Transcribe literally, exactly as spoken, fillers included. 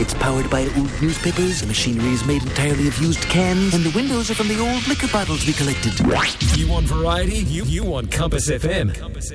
It's powered by old newspapers, the machinery is made entirely of used cans, and the windows are from the old liquor bottles we collected. You want variety? You, you want Compass F M.